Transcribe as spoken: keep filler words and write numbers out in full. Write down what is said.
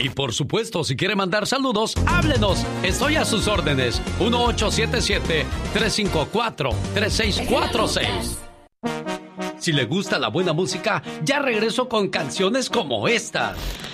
Y por supuesto, si quiere mandar saludos, háblenos. Estoy a sus órdenes. uno ocho siete siete, tres cinco cuatro, tres seis cuatro seis. Si le gusta la buena música, ya regreso con canciones como estas.